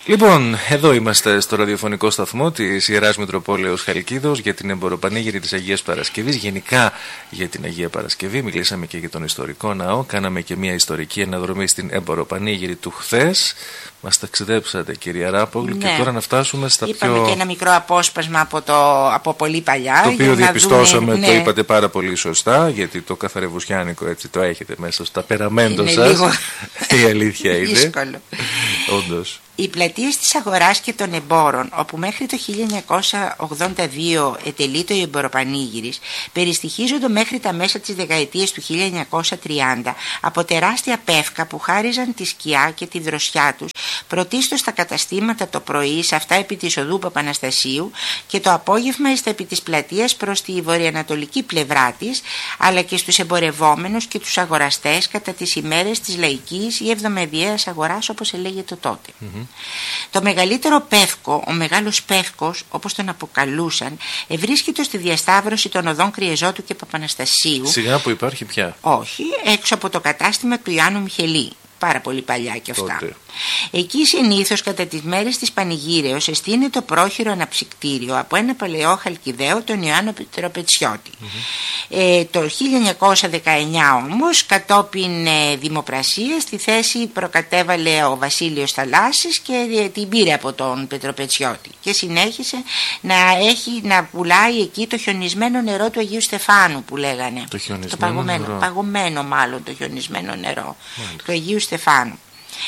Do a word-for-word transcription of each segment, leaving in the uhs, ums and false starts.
Λοιπόν, εδώ είμαστε στο ραδιοφωνικό σταθμό της Ιεράς Μητροπόλεως Χαλκίδος για την εμποροπανήγυρη της Αγίας Παρασκευής. Γενικά για την Αγία Παρασκευή, μιλήσαμε και για τον ιστορικό ναό, κάναμε και μια ιστορική αναδρομή στην εμποροπανήγυρη του χθες. Μας ταξιδέψατε, κυρία Ράπογλου, ναι. Και τώρα να φτάσουμε στα Είπαμε πιο... και ένα μικρό απόσπασμα από, το, από πολύ παλιά. Το οποίο διαπιστώσαμε, δούμε, το ναι. είπατε πάρα πολύ σωστά, γιατί το καθαρεβουσιάνικο έτσι το έχετε μέσα στα περαμέντο είναι σας. λίγο... Η αλήθεια είναι. Δύσκολο. Όντως. Οι πλατείες της αγοράς και των εμπόρων, όπου μέχρι το χίλια εννιακόσια ογδόντα δύο ετελείτο η εμποροπανήγυρης, περιστοιχίζονται μέχρι τα μέσα της δεκαετίας του χίλια εννιακόσια τριάντα από τεράστια πεύκα που χάριζαν τη σκιά και τη δροσιά τους πρωτίστως στα καταστήματα το πρωί, σε αυτά επί της οδού Παπαναστασίου, και το απόγευμα στα επί της πλατείας προς τη βορειοανατολική πλευρά της, αλλά και στους εμπορευόμενους και τους αγοραστές κατά τις ημέρες της λαϊκής ή εβδομαδιαίας αγοράς, όπως ελέγεται τότε. Mm-hmm. Το μεγαλύτερο πεύκο, ο Μεγάλος Πεύκος, όπως τον αποκαλούσαν, ευρίσκεται στη διασταύρωση των οδών Κριεζότου και Παπαναστασίου. Σιγά που υπάρχει πια. Όχι, έξω από το κατάστημα του Ιωάννου Μιχελή. Πάρα πολύ παλιά κι αυτά. Τότε. Εκεί συνήθως κατά τις μέρες της Πανηγύρεως εστείνει το πρόχειρο αναψυκτήριο από ένα παλαιό χαλκιδαίο, τον Ιωάννο Τροπετσιώτη. Mm-hmm. Ε, το χίλια εννιακόσια δεκαεννιά όμως, κατόπιν ε, δημοπρασίας, τη θέση προκατέβαλε ο Βασίλειος Θαλάσσης και ε, την πήρε από τον Πετροπετσιώτη και συνέχισε να, έχει, να πουλάει εκεί το χιονισμένο νερό του Αγίου Στεφάνου, που λέγανε. Το χιονισμένο το παγωμένο, νερό. Παγωμένο μάλλον το χιονισμένο νερό. Μάλιστα. Του Αγίου Στεφάνου.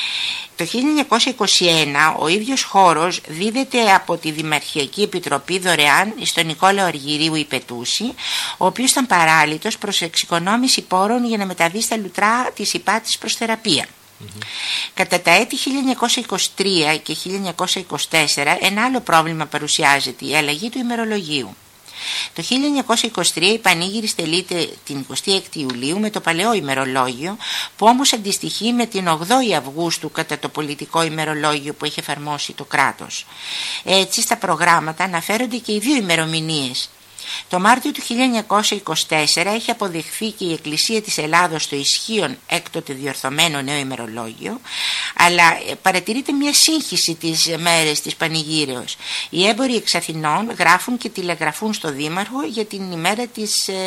Το χίλια εννιακόσια είκοσι ένα ο ίδιος χώρος δίδεται από τη Δημαρχιακή Επιτροπή δωρεάν στον Νικόλαο Αργυρίου Υπετούση, ο οποίος ήταν παράλυτος προς εξοικονόμηση πόρων για να μεταβεί στα λουτρά της Υπάτης προς θεραπεία. Mm-hmm. Κατά τα έτη χίλια εννιακόσια είκοσι τρία και χίλια εννιακόσια είκοσι τέσσερα ένα άλλο πρόβλημα παρουσιάζεται, η αλλαγή του ημερολογίου. Το χίλια εννιακόσια είκοσι τρία η Πανήγυρη στελείται την εικοστή έκτη Ιουλίου με το παλαιό ημερολόγιο, που όμως αντιστοιχεί με την ογδόη Αυγούστου κατά το πολιτικό ημερολόγιο που έχει εφαρμόσει το κράτος. Έτσι στα προγράμματα αναφέρονται και οι δύο ημερομηνίες. Το Μάρτιο του χίλια εννιακόσια είκοσι τέσσερα έχει αποδειχθεί και η Εκκλησία της Ελλάδος στο ισχύον έκτοτε διορθωμένο νέο ημερολόγιο, αλλά παρατηρείται μια σύγχυση τις μέρες της Πανηγύρεως. Οι έμποροι εξ Αθηνών γράφουν και τηλεγραφούν στο Δήμαρχο για την ημέρα της ε,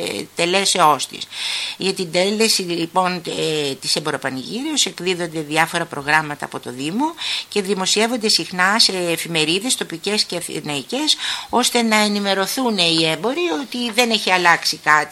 τελέσεώς της. Για την τέλεση λοιπόν ε, της εμποροπανηγύρεως εκδίδονται διάφορα προγράμματα από το Δήμο και δημοσιεύονται συχνά σε εφημερίδες τοπικές και αθηναϊκές, ώστε να ενημερωθούν οι έμποροι ότι δεν έχει αλλάξει κάτι.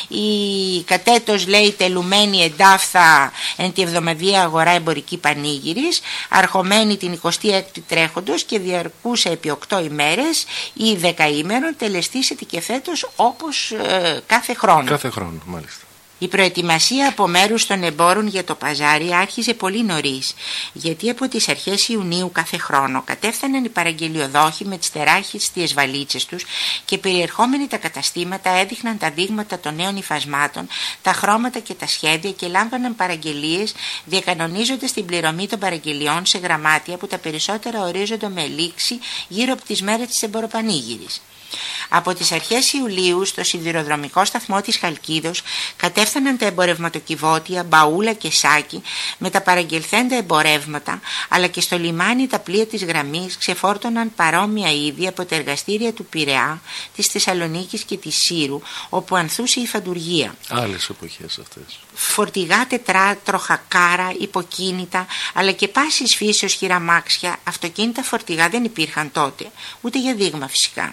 Η κατέτος λέει τελουμένη εντάφθα εν τη εβδομαδιαία αγορά εμπορική Πανήγυρης, αρχομένη την εικοστή έκτη τρέχοντος και διαρκούσε επί οκτώ ημέρες ή δεκαήμερον, τελεστήσεται και φέτος όπως ε, κάθε χρόνο. Κάθε χρόνο, μάλιστα. Η προετοιμασία από μέρους των εμπόρων για το παζάρι άρχιζε πολύ νωρίς, γιατί από τις αρχές Ιουνίου κάθε χρόνο κατέφθαναν οι παραγγελιοδόχοι με τις τεράστιες βαλίτσες τους και περιερχόμενοι τα καταστήματα έδειχναν τα δείγματα των νέων υφασμάτων, τα χρώματα και τα σχέδια και λάμβαναν παραγγελίες, διακανονίζοντας την πληρωμή των παραγγελιών σε γραμμάτια που τα περισσότερα ορίζονται με λήξη γύρω από τις μέρες της εμποροπανήγυρης. Από τις αρχές Ιουλίου στο σιδηροδρομικό σταθμό της Χαλκίδος κατέφθαναν τα εμπορευματοκιβώτια, μπαούλα και σάκι με τα παραγγελθέντα εμπορεύματα, αλλά και στο λιμάνι τα πλοία της γραμμής ξεφόρτωναν παρόμοια είδη από τα εργαστήρια του Πειραιά, της Θεσσαλονίκης και της Σύρου, όπου ανθούσε η φαντουργία. Άλλες εποχές αυτές. Φορτηγά, τετράτροχα, κάρα, υποκίνητα, αλλά και πάσης φύσεως χειραμάξια. Αυτοκίνητα φορτηγά δεν υπήρχαν τότε, ούτε για δείγμα φυσικά.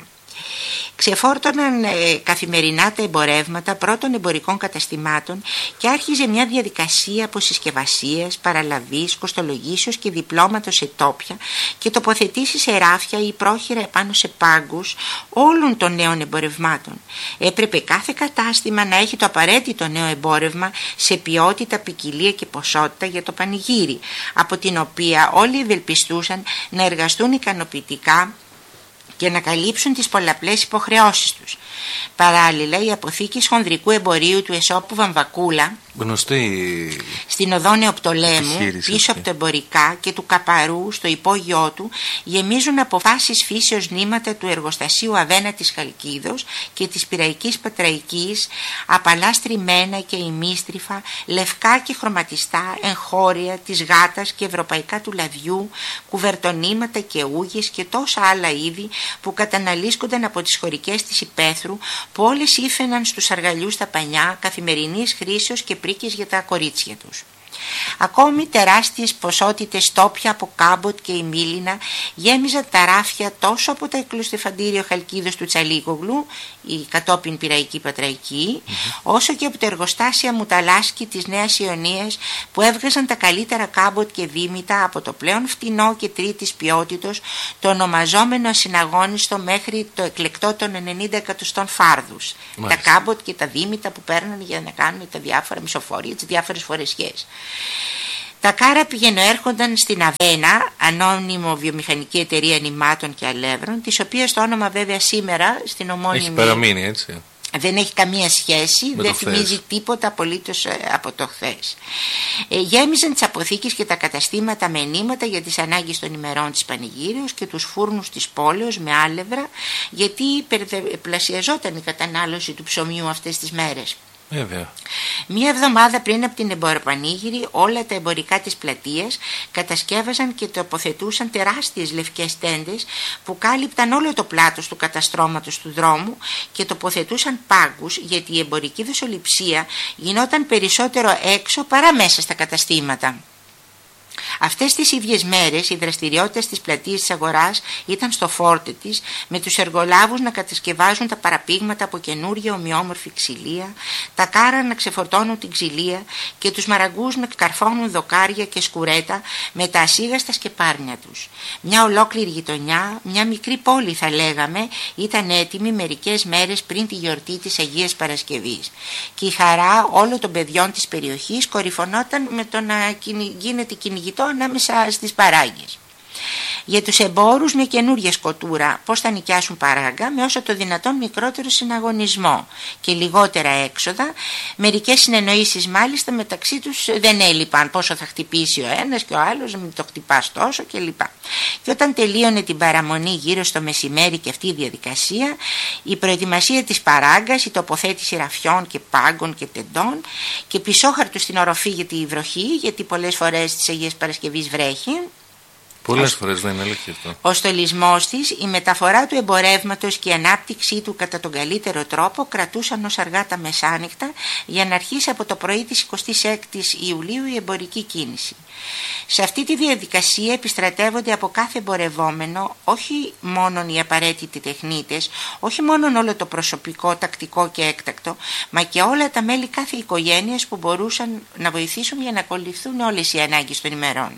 Ξεφόρτωναν ε, καθημερινά τα εμπορεύματα πρώτων εμπορικών καταστημάτων και άρχιζε μια διαδικασία αποσυσκευασίας, παραλαβής, κοστολογήσεως και διπλώματος σε τόπια και τοποθετήσεις σε ράφια ή πρόχειρα επάνω σε πάγκους όλων των νέων εμπορευμάτων. Έπρεπε κάθε κατάστημα να έχει το απαραίτητο νέο εμπόρευμα σε ποιότητα, ποικιλία και ποσότητα για το πανηγύρι, από την οποία όλοι ευελπιστούσαν να εργαστούν ικανοποιητικά και να καλύψουν τις πολλαπλές υποχρεώσεις τους. Παράλληλα, οι αποθήκες χονδρικού εμπορίου του Εσώπου Βαμβακούλα Γνωστή στην οδό Νεοπτολέμου, πίσω αυτή. από το Εμπορικά και του Καπαρού, στο υπόγειό του, γεμίζουν από φάσεις φύσεως νήματα του εργοστασίου Αβένα της Χαλκίδος και της Πειραϊκής Πατραϊκής, απαλά στριμμένα και ημίστριφα, λευκά και χρωματιστά, εγχώρια της γάτας και ευρωπαϊκά του λαδιού, κουβερτονήματα και ούγες και τόσα άλλα είδη που καταναλύσκονταν από τις χωρικές της υπαίθρου, που όλες ήφαιναν στους αργαλιούς τα πανιά καθημερινής χρήσεως και πρίκες για τα κορίτσια τους. Ακόμη τεράστιες ποσότητες τόπια από κάμποτ και ημίλινα γέμιζαν τα ράφια τόσο από τα εκκλουστεφαντήριο Χαλκίδος του Τσαλίκογλου, η κατόπιν Πειραϊκή Πατραϊκή, mm-hmm. όσο και από τα εργοστάσια Μουταλάσκη της Νέας Ιωνίας, που έβγαζαν τα καλύτερα κάμποτ και δίμητα από το πλέον φτηνό και τρίτης ποιότητος, το ονομαζόμενο ασυναγώνιστο μέχρι το εκλεκτό των ενενήντα εκατοστών φάρδους. Μάλιστα. Τα κάμποτ και τα δίμητα που παίρναν για να κάνουν τα διάφορα μισοφορία, τις διάφορες φορεσιές. Τα κάρα πηγαινοέρχονταν στην Αβένα, ανώνυμο βιομηχανική εταιρεία νημάτων και αλεύρων, της οποίας το όνομα βέβαια σήμερα στην ομώνυμη... Έχει παραμείνει, έτσι. Δεν έχει καμία σχέση, με δεν θυμίζει τίποτα απολύτως από το χθες. Ε, γέμιζαν τις αποθήκες και τα καταστήματα με νήματα για τις ανάγκες των ημερών της Πανηγύριος και τους φούρνους της πόλεως με άλευρα, γιατί πλασιαζόταν η κατανάλωση του ψωμιού αυτές τις μέρες. Βέβαια. Μία εβδομάδα πριν από την εμποροπανήγυρη, όλα τα εμπορικά της πλατείας κατασκεύαζαν και τοποθετούσαν τεράστιες λευκές τέντες που κάλυπταν όλο το πλάτος του καταστρώματος του δρόμου και τοποθετούσαν πάγκους, γιατί η εμπορική δοσοληψία γινόταν περισσότερο έξω παρά μέσα στα καταστήματα. Αυτές τις ίδιες μέρες οι δραστηριότητες της πλατείας της αγοράς ήταν στο φόρτε της, με τους εργολάβους να κατασκευάζουν τα παραπήγματα από καινούρια ομοιόμορφη ξυλία, τα κάρα να ξεφορτώνουν την ξυλία και τους μαραγκούς να καρφώνουν δοκάρια και σκουρέτα με τα ασίγαστα σκεπάρνια τους. Μια ολόκληρη γειτονιά, μια μικρή πόλη θα λέγαμε, ήταν έτοιμη μερικές μέρες πριν τη γιορτή της Αγίας Παρασκευής, και η χαρά όλων των παιδιών της περιοχής κορυφωνόταν με το να γίνεται κυνηγητό ανάμεσα στις παράγκες. Για τους εμπόρους μια καινούργια σκοτούρα, πώς θα νοικιάσουν παράγκα με όσο το δυνατόν μικρότερο συναγωνισμό και λιγότερα έξοδα. Μερικές συνεννοήσεις μάλιστα μεταξύ τους δεν έλειπαν, πόσο θα χτυπήσει ο ένας και ο άλλος, μην το χτυπάς τόσο κλπ. Και όταν τελείωνε την παραμονή γύρω στο μεσημέρι και αυτή η διαδικασία, η προετοιμασία της παράγκας, η τοποθέτηση ραφιών και πάγκων και τεντών και πισόχαρτου στην οροφή για τη βροχή, γιατί πολλές φορές της Αγίας Παρασκευής βρέχει. Πολλές φορές δεν είναι αλήθεια αυτό. Ο στολισμός της, η μεταφορά του εμπορεύματος και η ανάπτυξή του κατά τον καλύτερο τρόπο κρατούσαν ως αργά τα μεσάνυχτα, για να αρχίσει από το πρωί της εικοστής έκτης Ιουλίου η εμπορική κίνηση. Σε αυτή τη διαδικασία επιστρατεύονται από κάθε εμπορευόμενο όχι μόνο οι απαραίτητοι τεχνίτες, όχι μόνο όλο το προσωπικό, τακτικό και έκτακτο, μα και όλα τα μέλη κάθε οικογένειας που μπορούσαν να βοηθήσουν για να ακολουθούν όλες οι ανάγκες των ημερών.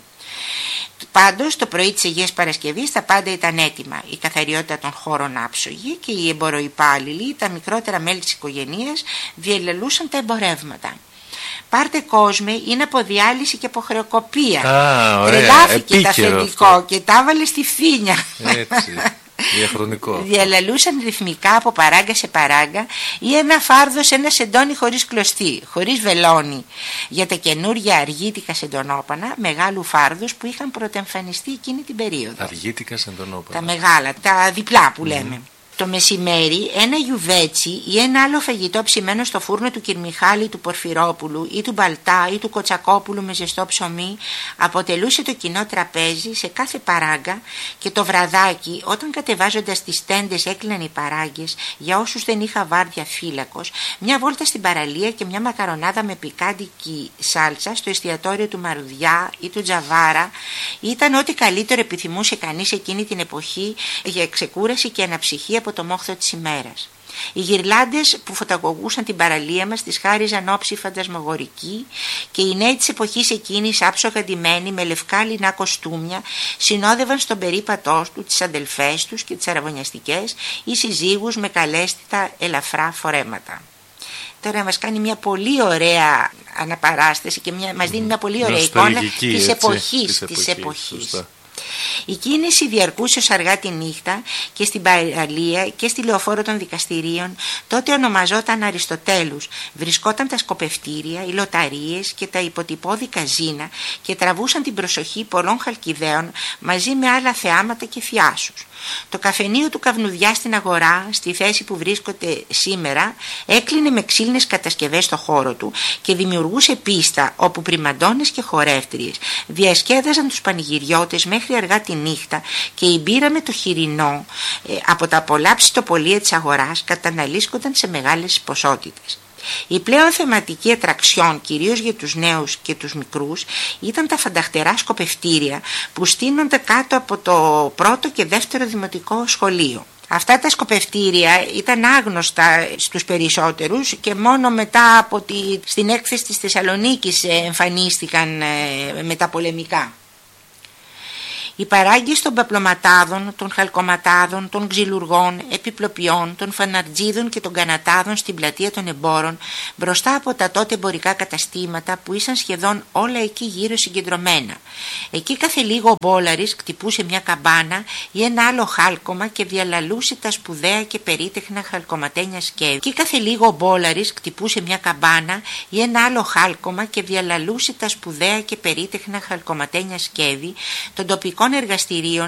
Πάντως το πρωί της Αγίας Παρασκευής τα πάντα ήταν έτοιμα. Η καθαριότητα των χώρων άψογη και οι εμποροϊπάλληλοι, τα μικρότερα μέλη της οικογένειας, διελελούσαν τα εμπορεύματα. Πάρτε κόσμε, είναι από διάλυση και από χρεοκοπία. Τρελάθηκε το αφεντικό και τα έβαλε στη φθήνια. Έτσι. Διαχρονικό. Διαλαλούσαν ρυθμικά από παράγκα σε παράγκα ή ένα φάρδο σε ένα σεντόνι χωρίς κλωστή, χωρίς βελόνι, για τα καινούργια αργίτικα σεντονόπανα μεγάλου φάρδους που είχαν πρωτεμφανιστεί εκείνη την περίοδο. Αργίτικα σεντονόπανα. Τα μεγάλα, τα διπλά που λέμε. Mm. Το μεσημέρι ένα γιουβέτσι ή ένα άλλο φαγητό ψημένο στο φούρνο του Κυρμιχάλη του Πορφυρόπουλου ή του Μπαλτά ή του Κοτσακόπουλου με ζεστό ψωμί αποτελούσε το κοινό τραπέζι σε κάθε παράγκα, και το βραδάκι, όταν κατεβάζοντας τις τέντες έκλειναν οι παράγκες, για όσους δεν είχα βάρδια φύλακος, μια βόλτα στην παραλία και μια μακαρονάδα με πικάντικη σάλτσα στο εστιατόριο του Μαρουδιά ή του Τζαβάρα ήταν ό,τι καλύτερο επιθυμούσε κανείς εκείνη την εποχή για ξεκούραση και αναψυχή από το μόχθο της ημέρας. Οι γυρλάντες που φωταγωγούσαν την παραλία μας τις χάριζαν όψη φαντασμαγορική, και οι νέοι της εποχής εκείνης, άψογα ντυμένοι με λευκά λινά κοστούμια, συνόδευαν στον περίπατό του τις αδελφές τους και τις αραβωνιαστικές ή συζύγους με καλέσθητα ελαφρά φορέματα. Τώρα μας κάνει μια πολύ ωραία αναπαράσταση και μια, μας δίνει μια πολύ ωραία εικόνα της εποχής. Της εποχής. Η κίνηση διαρκούσε ως αργά τη νύχτα και στην παραλία και στη λεωφόρο των δικαστηρίων. Τότε ονομαζόταν Αριστοτέλους. Βρισκόταν τα σκοπευτήρια, οι λοταρίες και τα υποτυπώδη καζίνα και τραβούσαν την προσοχή πολλών Χαλκιδαίων μαζί με άλλα θεάματα και θειάσους. Το καφενείο του Καυνουδιά στην Αγορά, στη θέση που βρίσκονται σήμερα, έκλεινε με ξύλινες κατασκευές στο χώρο του και δημιουργούσε πίστα όπου πριμαντώνες και χορεύτριες διασκέδαζαν τους πανηγυριώτες μέχρι αργά τη νύχτα και η μπύρα με το χοιρινό ε, από τα πολλά ψητοπολία της αγοράς καταναλύσκονταν σε μεγάλες ποσότητες. Η πλέον θεματική ατραξιόν, κυρίως για τους νέους και τους μικρούς, ήταν τα φανταχτερά σκοπευτήρια που στείνονται κάτω από το πρώτο και δεύτερο δημοτικό σχολείο. Αυτά τα σκοπευτήρια ήταν άγνωστα στους περισσότερους και μόνο μετά από τη, στην έκθεση της Θεσσαλονίκης εμφανίστηκαν ε, μεταπολεμικά. Οι παράγκες των παπλωματάδων, των χαλκοματάδων, των ξυλουργών, επιπλοποιών, των φαναρτζίδων και των κανατάδων στην πλατεία των εμπόρων, μπροστά από τα τότε εμπορικά καταστήματα που ήσαν σχεδόν όλα εκεί γύρω συγκεντρωμένα. Εκεί κάθε λίγο ο μπόλαρης κτυπούσε μια καμπάνα ή ένα άλλο χάλκομα και διαλαλούσε τα σπουδαία και περίτεχνα χαλκοματένια σκεύη. Εκεί κάθε λίγο ο μπόλαρης κτυπούσε μια καμπάνα ή ένα άλλο χάλκομα και διαλαλούσε τα σπουδαία και περίτεχνα χαλκοματένια σκεύη των τοπικών εργαστηρίων